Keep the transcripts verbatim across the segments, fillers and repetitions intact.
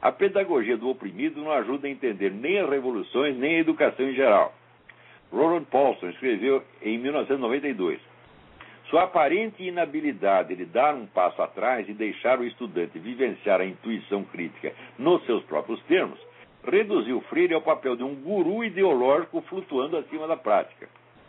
A pedagogia do oprimido não ajuda a entender nem as revoluções, nem a educação em geral. Roland Paulson escreveu em mil novecentos e noventa e dois. Sua aparente inabilidade de dar um passo atrás e deixar o estudante vivenciar a intuição crítica nos seus próprios termos, reduziu Freire ao papel de um guru ideológico flutuando acima da prática.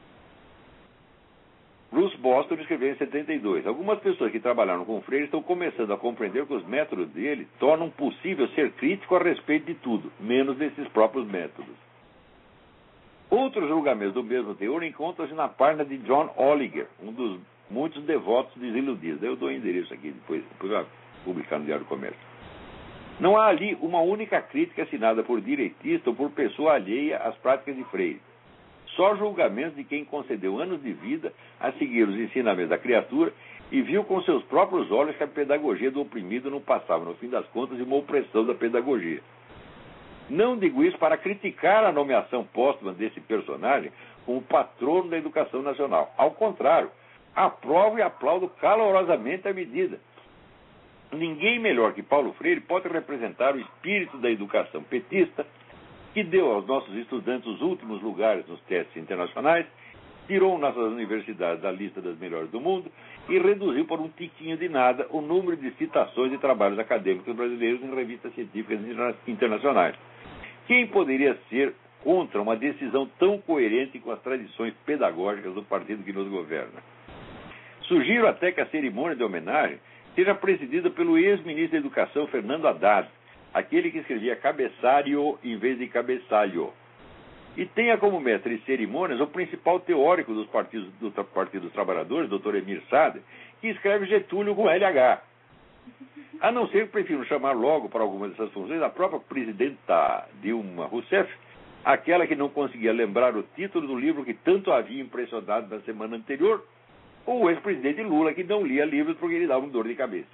Bruce Boston escreveu em setenta e dois. Algumas pessoas que trabalharam com Freire estão começando a compreender que os métodos dele tornam possível ser crítico a respeito de tudo, menos desses próprios métodos. Outros julgamentos do mesmo teor encontram-se na página de John Oliger, um dos muitos devotos desiludidos. Eu dou o endereço aqui, depois, depois vai publicar no Diário do Comércio. Não há ali uma única crítica assinada por direitista ou por pessoa alheia às práticas de Freire. Só julgamentos de quem concedeu anos de vida a seguir os ensinamentos da criatura e viu com seus próprios olhos que a pedagogia do oprimido não passava, no fim das contas, de uma opressão da pedagogia. Não digo isso para criticar a nomeação póstuma desse personagem como patrono da educação nacional. Ao contrário, aprovo e aplaudo calorosamente a medida. Ninguém melhor que Paulo Freire pode representar o espírito da educação petista, que deu aos nossos estudantes os últimos lugares nos testes internacionais, tirou nossas universidades da lista das melhores do mundo e reduziu por um tiquinho de nada o número de citações de trabalhos acadêmicos brasileiros em revistas científicas internacionais. Quem poderia ser contra uma decisão tão coerente com as tradições pedagógicas do partido que nos governa? Sugiro até que a cerimônia de homenagem seja presidida pelo ex-ministro da Educação, Fernando Haddad, aquele que escrevia cabeçalho em vez de cabeçalho. E tenha como mestre de cerimônias o principal teórico dos partidos, do Partido dos Trabalhadores, doutor Emir Sader, que escreve Getúlio com L H. A não ser que prefiro chamar logo para algumas dessas funções a própria presidenta Dilma Rousseff, aquela que não conseguia lembrar o título do livro que tanto havia impressionado na semana anterior, ou o ex-presidente Lula, que não lia livros porque ele dava um dor de cabeça.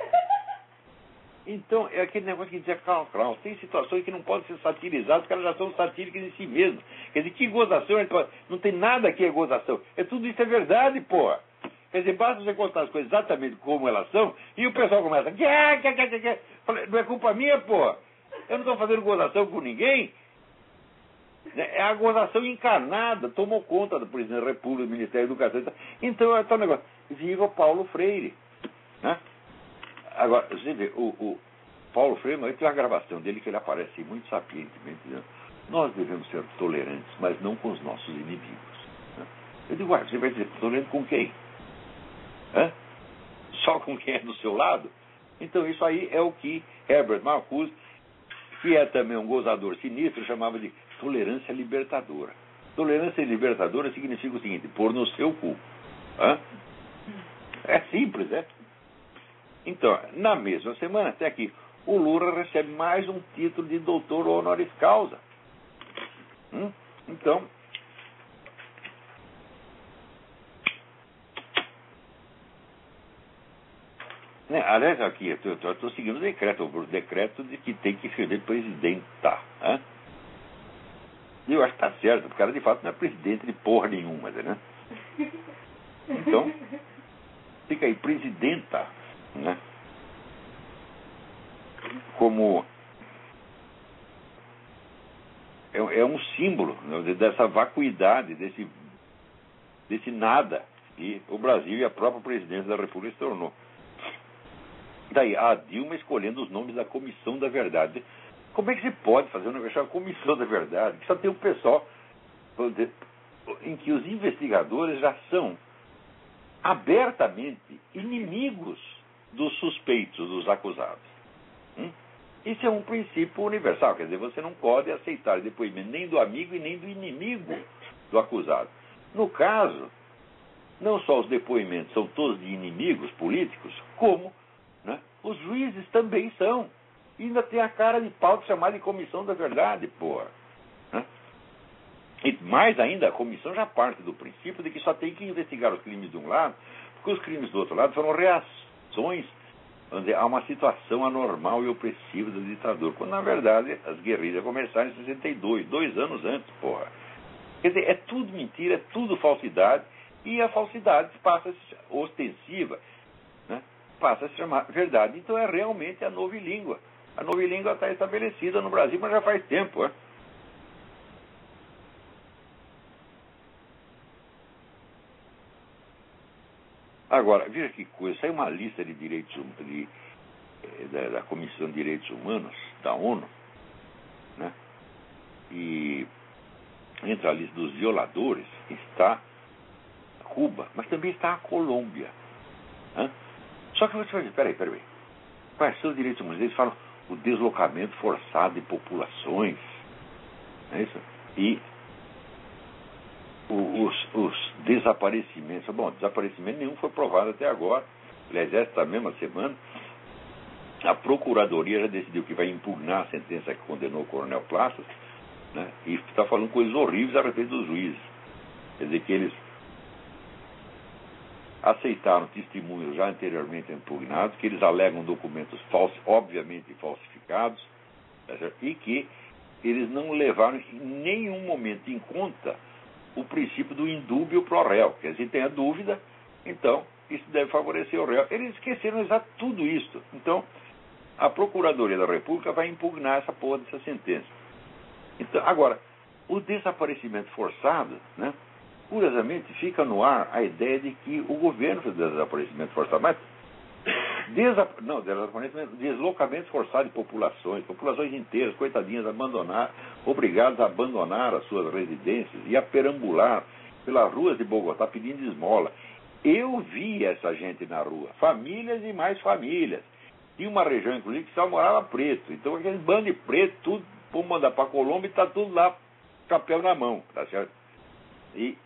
Então, é aquele negócio que dizia Karl Kraus, tem situações que não podem ser satirizadas, porque elas já são satíricas em si mesmas. Quer dizer, que gozação, não tem nada que é gozação. É tudo isso é verdade, porra. Quer dizer, basta você contar as coisas exatamente como elas são, e o pessoal começa, quer, quer, quer, quer. Não é culpa minha, porra. Eu não estou fazendo gozação com ninguém. É a gozação encarnada, tomou conta do presidente da República, do Ministério da Educação. Então, é tal negócio. Viva Paulo Freire, né? Agora, você vê, o, o Paulo Freire, tem uma gravação dele que ele aparece muito sapientemente dizendo: nós devemos ser tolerantes, mas não com os nossos inimigos. Né? Eu digo, você vai dizer tolerante com quem? Hã? Só com quem é do seu lado? Então isso aí é o que Herbert Marcuse, que é também um gozador sinistro, chamava de tolerância libertadora. Tolerância libertadora significa o seguinte: pôr no seu cu. Hã? É simples, é? Então, na mesma semana, até aqui, o Lula recebe mais um título de doutor honoris causa. Hum? Então, né, aliás, aqui, eu estou seguindo o decreto, o decreto de que tem que escrever presidenta. Né? E eu acho que está certo, o cara de fato não é presidente de porra nenhuma, né? Então, fica aí, presidenta. Né? Como é, é um símbolo, né, dessa vacuidade, desse, desse nada que o Brasil e a própria presidência da República se tornou. Daí a Dilma escolhendo os nomes da Comissão da Verdade. Como é que se pode fazer um negócio chamado Comissão da Verdade? Que só tem um pessoal em que os investigadores já são abertamente inimigos dos suspeitos, dos acusados. Hum? Isso é um princípio universal, quer dizer, você não pode aceitar depoimento nem do amigo e nem do inimigo do acusado. No caso, não só os depoimentos são todos de inimigos políticos, como, né, os juízes também são. E ainda tem a cara de pau de chamar de Comissão da Verdade, porra. Né? E mais ainda, a comissão já parte do princípio de que só tem que investigar os crimes de um lado, porque os crimes do outro lado foram reações a uma situação anormal e opressiva do ditador, quando na verdade as guerrilhas começaram em sessenta e dois, dois anos antes, porra. Quer dizer, é tudo mentira, é tudo falsidade, e a falsidade passa a ser ostensiva, né? Passa a se chamar verdade. Então é realmente a nova língua. A novilíngua está estabelecida no Brasil, mas já faz tempo, né? Agora, veja que coisa, saiu uma lista de direitos de, da, da Comissão de Direitos Humanos da ONU, né? E entre a lista dos violadores está Cuba, mas também está a Colômbia, né? Só que você vai dizer, peraí, peraí, quais são os direitos humanos? Eles falam o deslocamento forçado de populações, não é isso? E os, os desaparecimentos, bom, desaparecimento nenhum foi provado até agora. Aliás, esta mesma semana, a Procuradoria já decidiu que vai impugnar a sentença que condenou o Coronel Plaças, né? E está falando coisas horríveis a respeito dos juízes. Quer dizer que eles aceitaram testemunhos já anteriormente impugnados, que eles alegam documentos falsos, obviamente falsificados, tá, e que eles não levaram em nenhum momento em conta o princípio do indúbio pro réu. Quer dizer, tem a dúvida, então isso deve favorecer o réu. Eles esqueceram exato tudo isso. Então, a Procuradoria da República vai impugnar essa porra dessa sentença. Então, agora, o desaparecimento forçado, né? Curiosamente, fica no ar a ideia de que o governo fez desaparecimento forçado, mas desap... não, desaparecimento, deslocamento forçado de populações, populações inteiras, coitadinhas, abandonar, obrigadas a abandonar as suas residências e a perambular pelas ruas de Bogotá pedindo esmola. Eu vi essa gente na rua, famílias e mais famílias. Tinha uma região, inclusive, que só morava preto. Então, aquele bando de preto, tudo, vamos mandar para a Colômbia e está tudo lá, chapéu na mão, tá certo? E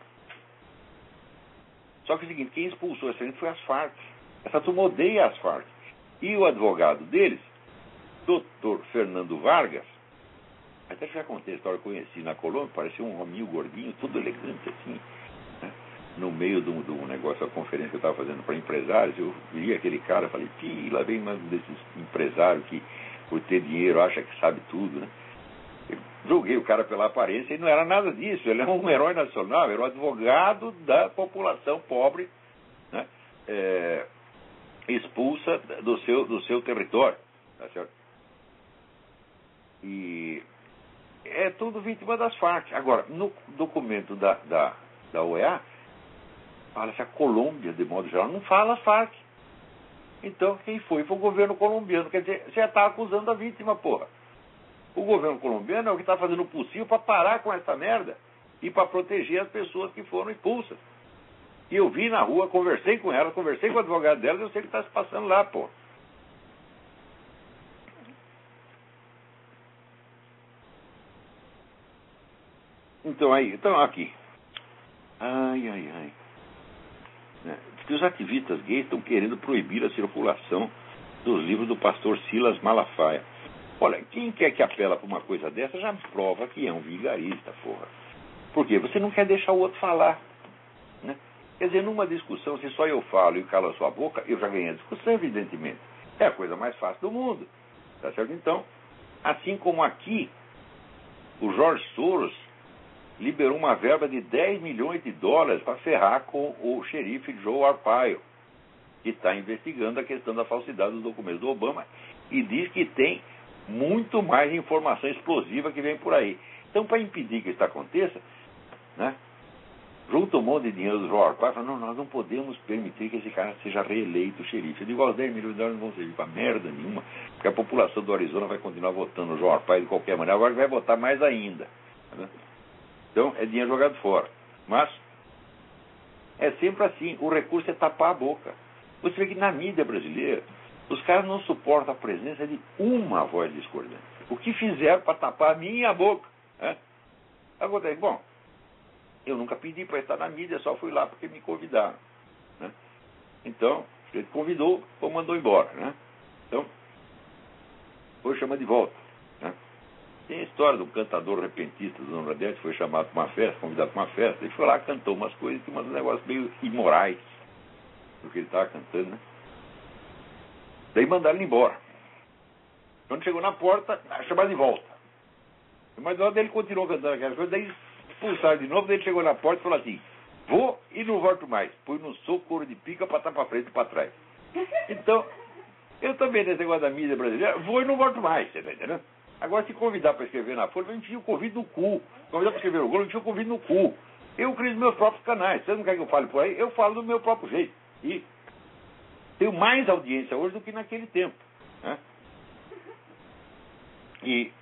só que é o seguinte, quem expulsou essa gente foi as Farc. Essa turma odeia as Farc. E o advogado deles, doutor Fernando Vargas, até já contei a história, eu conheci na Colômbia, parecia um hominho gordinho, todo elegante assim, né? No meio de um, de um negócio, a conferência que eu estava fazendo para empresários, eu vi aquele cara, falei, ih, lá vem mais um desses empresários que, por ter dinheiro, acha que sabe tudo, né? Eu julguei o cara pela aparência e não era nada disso. Ele é um herói nacional, era o advogado da população pobre, né? É, expulsa do seu, do seu território, tá certo? E é tudo vítima das Farc. Agora, no documento da, da, da O E A, fala-se a Colômbia, de modo geral, não fala as Farc. Então, quem foi? Foi o governo colombiano. Quer dizer, você está acusando a vítima, porra. O governo colombiano é o que está fazendo o possível para parar com essa merda e para proteger as pessoas que foram expulsas. E eu vi na rua, conversei com ela, conversei com o advogado dela, eu sei o que está se passando lá, pô. Então aí, então aqui. Ai, ai, ai. É, que os ativistas gays estão querendo proibir a circulação dos livros do pastor Silas Malafaia. Olha, quem quer que apela para uma coisa dessa já prova que é um vigarista, porra. Por quê? Você não quer deixar o outro falar, né? Quer dizer, numa discussão, se só eu falo e calo a sua boca, eu já ganhei a discussão, evidentemente. É a coisa mais fácil do mundo, tá certo? Então, assim como aqui, o George Soros liberou uma verba de dez milhões de dólares para ferrar com o xerife Joe Arpaio, que está investigando a questão da falsidade dos documentos do Obama e diz que tem muito mais informação explosiva que vem por aí. Então, para impedir que isso aconteça, né, junta um monte de dinheiro do João Arpaio e fala, não, nós não podemos permitir que esse cara seja reeleito xerife. Eu digo, os dez milhões de dólares não vão servir para merda nenhuma, porque a população do Arizona vai continuar votando no João Arpaio de qualquer maneira, agora vai votar mais ainda, né? Então, é dinheiro jogado fora. Mas, é sempre assim, o recurso é tapar a boca. Você vê que na mídia brasileira, os caras não suportam a presença de uma voz discordante. O que fizeram para tapar a minha boca? Né? Acontece, bom, eu nunca pedi para estar na mídia, só fui lá porque me convidaram, né? Então, ele convidou ou mandou embora, né? Então, foi chamado de volta, né? Tem a história do cantador repentista do Nordeste, foi chamado para uma festa, convidado para uma festa, e foi lá, cantou umas coisas, que umas negócios meio imorais do que ele estava cantando, né? Daí mandaram ele embora. Quando chegou na porta, chamaram de volta. Mas ele continuou cantando aquelas coisas, daí expulsaram de novo, daí ele chegou na porta e falou assim, vou e não volto mais. Põe no soco, couro de pica, para estar para frente e para trás. Então, Eu também, nesse negócio da mídia brasileira, vou e não volto mais, você tá entendendo? Agora, se convidar para escrever na Folha, eu enfio o convite no cu. Convidar para escrever no Globo, eu enfio o convite no cu. Eu crio os meus próprios canais. Você não quer que eu fale por aí? Eu falo do meu próprio jeito. E tenho mais audiência hoje do que naquele tempo. Né? E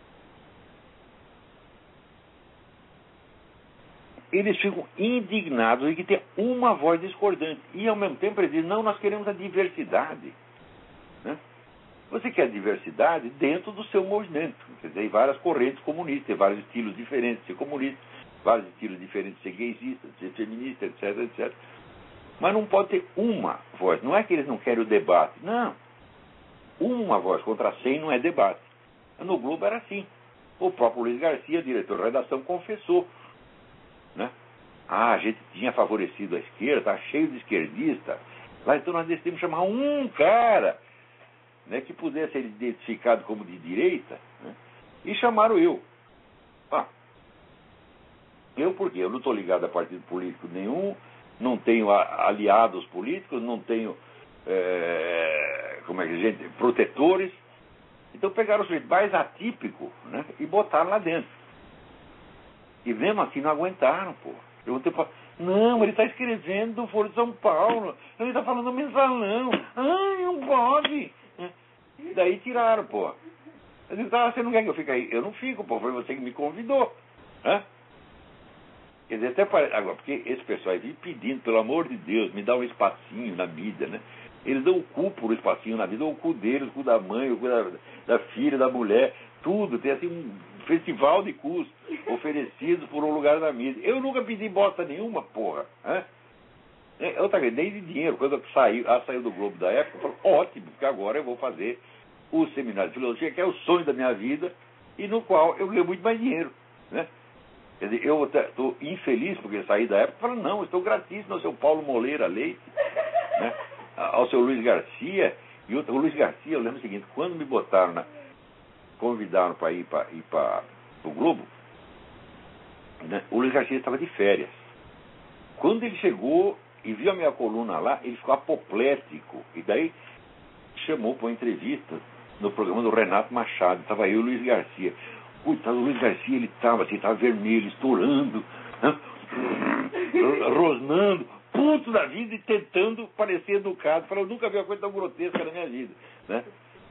eles ficam indignados em que tem uma voz discordante. E, ao mesmo tempo, eles dizem, não, nós queremos a diversidade. Né? Você quer diversidade dentro do seu movimento. Quer dizer, tem várias correntes comunistas, tem vários estilos diferentes de ser comunista, vários estilos diferentes de ser gaysista, de ser feminista, etc, etcétera. Mas não pode ter uma voz. Não é que eles não querem o debate. Não. Uma voz contra cem não é debate. No Globo era assim. O próprio Luiz Garcia, diretor de redação, confessou. Né? Ah, a gente tinha favorecido a esquerda, está cheio de esquerdista. Lá então nós decidimos chamar um cara, né, que pudesse ser identificado como de direita, né, e chamaram eu. Ah, eu por quê? Eu não estou ligado a partido político nenhum, não tenho aliados políticos, não tenho é, como é que gente, protetores. Então pegaram o sujeito mais atípico, né, e botaram lá dentro. E mesmo assim não aguentaram, pô. Perguntei pra... Não, ele está escrevendo do Foro de São Paulo. Ele está falando mensalão. Ai, não pode. E daí tiraram, pô. Eu disse, ah, você não quer que eu fique aí? Eu não fico, pô. Foi você que me convidou. Hã? Quer dizer, até parece... Agora, porque esse pessoal aí vive pedindo, pelo amor de Deus, me dá um espacinho na mídia, né? Eles dão o cu por um espacinho na vida, dão o cu deles, o cu da mãe, o cu da, da filha, da mulher, tudo. Tem assim um festival de cus oferecidos por um lugar na mídia. Eu nunca pedi bosta nenhuma, porra. Hã? Outra vez, nem de dinheiro. Quando eu saí, ela saiu do Globo da época, eu falei, ótimo, porque agora eu vou fazer o seminário de filosofia, que é o sonho da minha vida, e no qual eu ganho muito mais dinheiro. Né? Quer dizer, eu estou infeliz porque saí da época, falando, não, eu estou gratíssimo ao seu Paulo Moleira Leite, né? Ao seu Luiz Garcia. E o, o Luiz Garcia, eu lembro o seguinte, quando me botaram na... convidaram para ir para ir para o Globo, né, o Luiz Garcia estava de férias. Quando ele chegou e viu a minha coluna lá, ele ficou apoplético. E daí chamou para uma entrevista no programa do Renato Machado. Estava eu e o Luiz Garcia. Coitado, o Luiz Garcia, ele estava assim, estava vermelho, estourando, né, rosnando, puto da vida e tentando parecer educado. Falou, eu nunca vi uma coisa tão grotesca na minha vida. Né?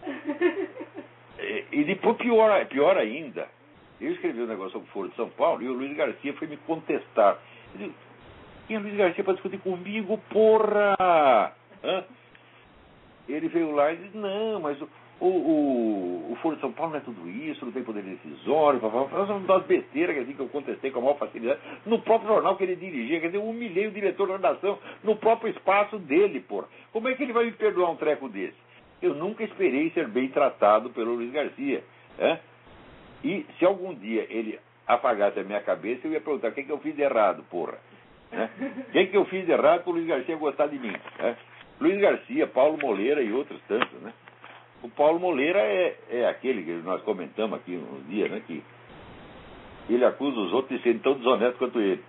E depois, pior, pior ainda, eu escrevi um negócio sobre o Foro de São Paulo e o Luiz Garcia foi me contestar. Eu disse, quem é o Luiz Garcia para discutir comigo, porra? Hã? Ele veio lá e disse, não, mas o, o, o, o Foro de São Paulo não é tudo isso, não tem poder decisório, são das besteiras que, assim, que eu contestei com a maior facilidade, no próprio jornal que ele dirigia, quer dizer, eu humilhei o diretor da redação no próprio espaço dele, porra. Como é que ele vai me perdoar um treco desse? Eu nunca esperei ser bem tratado pelo Luiz Garcia. Né? E se algum dia ele apagasse a minha cabeça, eu ia perguntar, o que, é que eu fiz de errado, porra? Né? O que, é que eu fiz de errado para o Luiz Garcia gostar de mim? Né? Luiz Garcia, Paulo Moleira e outros tantos. Né? O Paulo Moleira é, é aquele que nós comentamos aqui uns dias, né, que ele acusa os outros de serem tão desonestos quanto ele.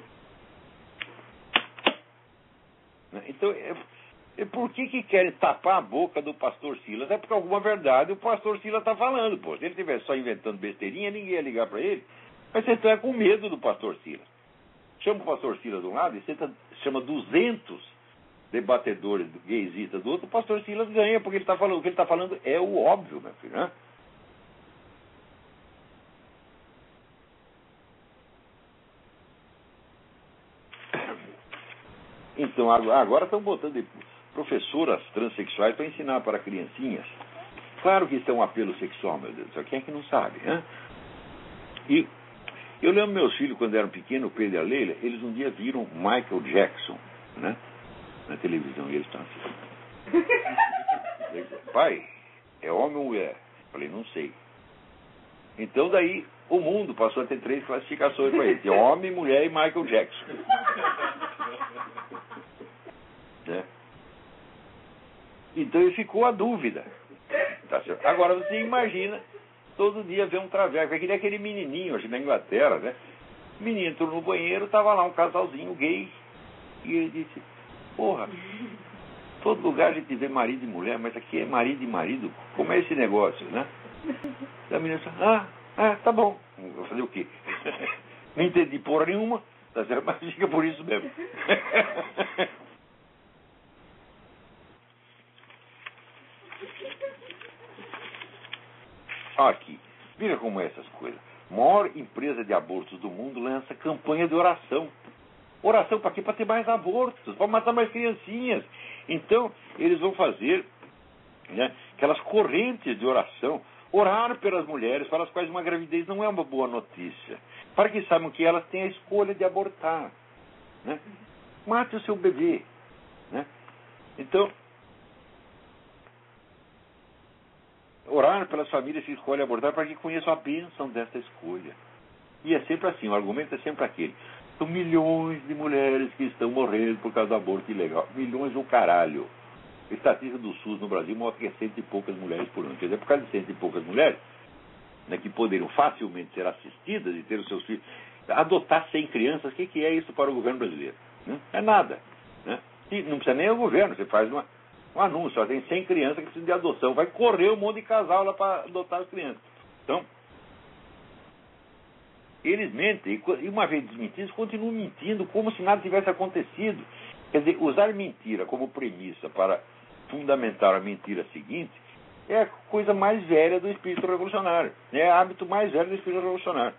Né? Então, é... E por que que querem tapar a boca do pastor Silas? É porque alguma verdade o pastor Silas está falando, pô. Se ele estivesse só inventando besteirinha, ninguém ia ligar para ele. Mas você está com medo do pastor Silas. Chama o pastor Silas de um lado e você tá, chama duzentos debatedores gaysistas do outro, o pastor Silas ganha, porque ele tá falando, o que ele está falando é o óbvio, meu filho, né? Então, agora estão botando professoras transexuais para ensinar para criancinhas. Claro que isso é um apelo sexual, meu Deus. Só quem é que não sabe, né? E eu lembro meus filhos, quando eram pequenos, o Pedro e a Leila, eles um dia viram Michael Jackson, né? Na televisão, e eles estão assim. Pai, é homem ou mulher? Eu falei, não sei. Então daí o mundo passou a ter três classificações para ele: homem, mulher e Michael Jackson. Né? Então ele ficou a dúvida. Tá certo? Agora você imagina todo dia ver um traveco. Aquele aquele menininho, acho que na Inglaterra, né? O menino entrou no banheiro, estava lá um casalzinho gay. E ele disse, porra, Todo lugar a gente vê marido e mulher, mas aqui é marido e marido. Como é esse negócio, né? E a menina fala, ah, ah, tá bom. Eu vou fazer o quê? Não entendi porra nenhuma, tá certo? Mas fica por isso mesmo. Aqui, veja como é essas coisas. A maior empresa de abortos do mundo lança campanha de oração. Oração para quê? Para ter mais abortos, para matar mais criancinhas. Então, eles vão fazer, né, aquelas correntes de oração, orar pelas mulheres para as quais uma gravidez não é uma boa notícia, para que saibam que elas têm a escolha de abortar. Né? Mate o seu bebê. Né? Então, orar pelas famílias que escolhem abortar para que conheçam a bênção dessa escolha. E é sempre assim, o argumento é sempre aquele. São milhões de mulheres que estão morrendo por causa do aborto ilegal. Milhões do caralho. A estatística do SUS no Brasil mostra que é cento e poucas mulheres por ano. Quer dizer, por causa de cento e poucas mulheres, né, que poderiam facilmente ser assistidas e ter os seus filhos, adotar cem crianças, o que, que é isso para o governo brasileiro? Né? É nada. Né? E não precisa nem o governo, você faz uma, um anúncio, ó, tem cem crianças que precisam de adoção, vai correr um monte de casal lá para adotar as crianças. Então, eles mentem, e uma vez desmentidos, continuam mentindo como se nada tivesse acontecido. Quer dizer, usar mentira como premissa para fundamentar a mentira seguinte é a coisa mais velha do espírito revolucionário. É o hábito mais velho do espírito revolucionário.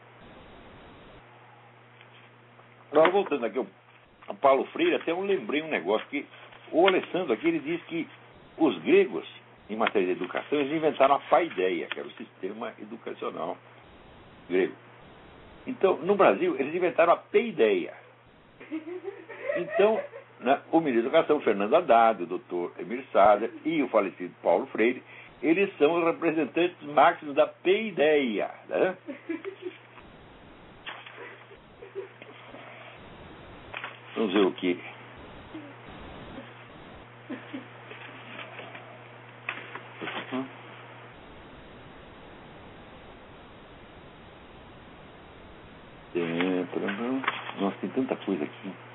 Agora, voltando aqui ao Paulo Freire, até eu lembrei um negócio que o Alessandro aqui, ele diz que os gregos, em matéria de educação, eles inventaram a paideia, que era o sistema educacional grego. Então, no Brasil, eles inventaram a peideia. Então, né, o ministro da Educação, Fernando Haddad, o doutor Emir Sader e o falecido Paulo Freire, eles são os representantes máximos da peideia. Né? Vamos ver o que... Nossa, tem tanta coisa aqui.